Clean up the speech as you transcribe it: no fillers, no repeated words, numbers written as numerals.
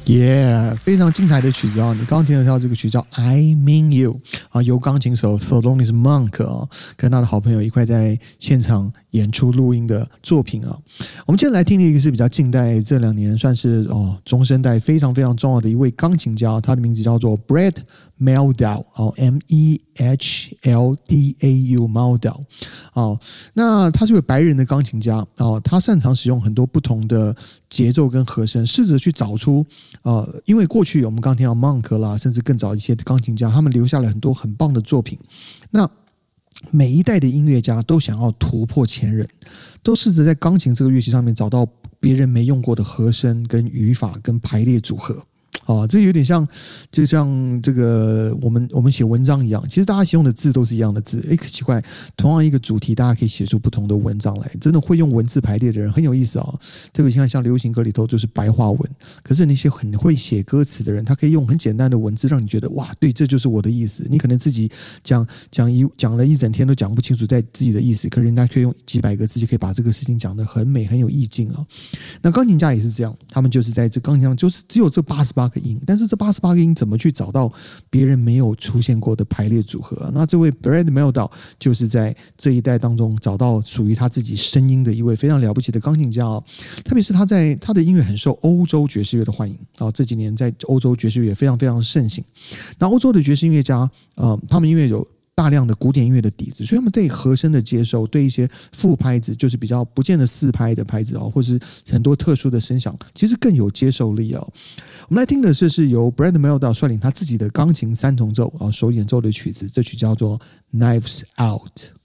非常精彩的曲子啊！你刚刚听到这个曲叫 I Mean You 啊，由钢琴手 Thelonious Monk 啊跟他的好朋友一块在现场演出录音的作品啊。我们接下来听的一个是比较近代这2年算是中生代非常非常重要的一位钢琴家，他的名字叫做 Brad Mehldau Meldau Mehldau 那他是位白人的钢琴家他擅长使用很多不同的节奏跟和声，试着去找出因为过去我们刚听到 Monk 啦，甚至更早一些的钢琴家，他们留下了很多很棒的作品。那每一代的音乐家都想要突破前人，都试着在钢琴这个乐器上面找到别人没用过的和声跟语法跟排列组合。这有点像，就像这个我们写文章一样，其实大家写用的字都是一样的字，奇怪，同样一个主题，大家可以写出不同的文章来。真的会用文字排列的人很有意思特别像流行歌里头就是白话文，可是那些很会写歌词的人，他可以用很简单的文字让你觉得哇，对，这就是我的意思。你可能自己讲了一整天都讲不清楚在自己的意思，可是人家可以用几百个字就可以把这个事情讲得很美很有意境那钢琴家也是这样，他们就是在这钢琴上就是只有这88个音，但是这88个音怎么去找到别人没有出现过的排列组合那这位 Brad Mehldau 就是在这一代当中找到属于他自己声音的一位非常了不起的钢琴家特别是他的音乐很受欧洲爵士乐的欢迎这几年在欧洲爵士乐非常非常盛行。那欧洲的爵士音乐家他们因为有大量的古典音乐的底子，所以他们对和声的接受，对一些副拍子，就是比较不见得4拍的拍子或是很多特殊的声响，其实更有接受力我们来听的是由 Brad Mehldau 率领他自己的钢琴3重奏首演奏的曲子，这曲叫做 Knives Out。